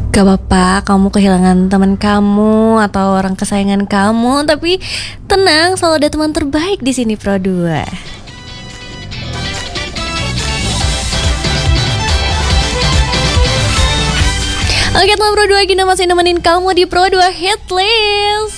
Gak apa-apa, kamu kehilangan teman kamu atau orang kesayangan kamu, tapi tenang, selalu ada teman terbaik di sini Pro 2. Oke, teman Pro 2, Gina masih nemenin kamu di Pro 2 Hit List.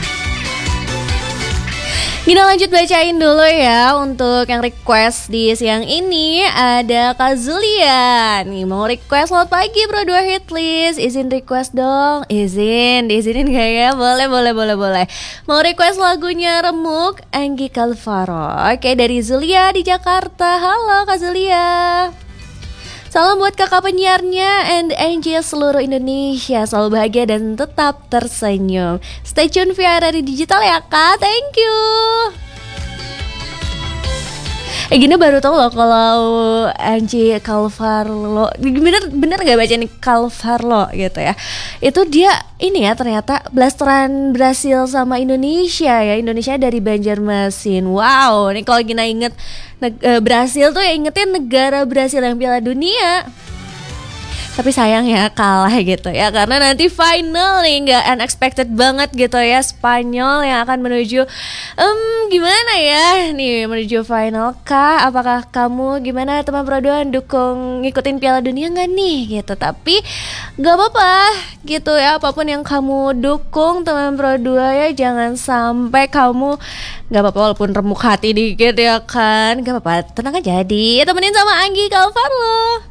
Gina lanjut bacain dulu ya. Untuk yang request di siang ini ada Kak Zulia nih, mau request selamat pagi Pro 2 Hit List. Izin request dong. Diizinin gak ya? Boleh. Mau request lagunya Remuk Anggi Calvaro. Oke, dari Zulia di Jakarta. Halo Kak Zulia. Salam buat kakak penyiarnya and Angie seluruh Indonesia. Selalu bahagia dan tetap tersenyum. Stay tune via Radio Digital ya kak. Thank you. Gina baru tahu loh kalau Angie Calvaro, bener gak baca nih Calvaro gitu ya. Itu dia ini ya, ternyata blasteran Brasil sama Indonesia ya. Indonesia dari Banjarmasin. Wow, nih kalau Gina inget Brasil tuh ya ingetnya negara Brasil yang Piala Dunia. Tapi sayang ya kalah gitu ya, karena nanti final nih nggak unexpected banget gitu ya, Spanyol yang akan menuju gimana ya nih menuju final kah? Apakah kamu gimana teman Pro 2 dukung ngikutin Piala Dunia nggak nih gitu? Tapi nggak apa-apa gitu ya, apapun yang kamu dukung teman Pro 2 ya, jangan sampai kamu nggak apa-apa walaupun remuk hati dikit ya kan, nggak apa-apa, tenang aja, temenin sama Anggi Calvaro.